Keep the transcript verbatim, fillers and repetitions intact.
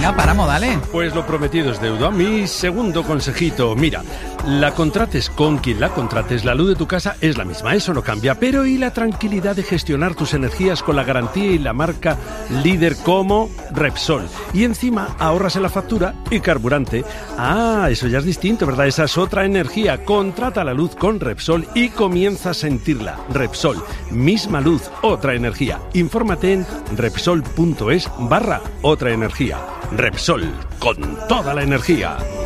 Venga, paramos, dale. Pues lo prometido es deuda. Mi segundo consejito, mira, la contrates con quien la contrates, la luz de tu casa es la misma, eso no cambia, pero y la tranquilidad de gestionar tus energías con la garantía y la marca líder como Repsol. Y encima ahorras en la factura y carburante. Ah, eso ya es distinto, ¿verdad? Esa es otra energía. Contrata la luz con Repsol y comienza a sentirla. Repsol, misma luz, otra energía. Infórmate en repsol punto es barra otra energía. Repsol, con toda la energía.